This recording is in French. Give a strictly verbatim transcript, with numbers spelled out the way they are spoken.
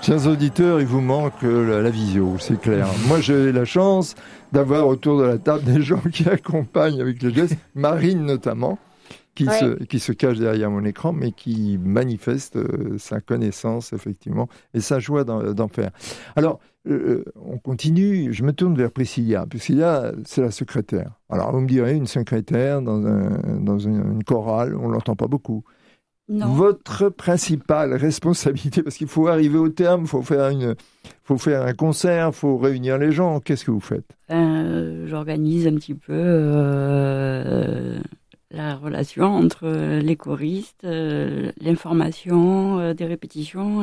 Chers auditeurs, il vous manque la, la visio, c'est clair. Moi, j'ai la chance d'avoir autour de la table des gens qui accompagnent avec les gestes, Marine notamment, qui, Ouais. se, qui se cache derrière mon écran, mais qui manifeste euh, sa connaissance, effectivement, et sa joie d'en, d'en faire. Alors, euh, on continue, je me tourne vers Priscilla. Priscilla, c'est la secrétaire. Alors, vous me direz, une secrétaire dans, un, dans une, une chorale, on ne l'entend pas beaucoup. Non. Votre principale responsabilité, parce qu'il faut arriver au terme, il faut faire une, faut faire un concert, il faut réunir les gens. Qu'est-ce que vous faites ? Euh, j'organise un petit peu euh, la relation entre les choristes, euh, l'information euh, des répétitions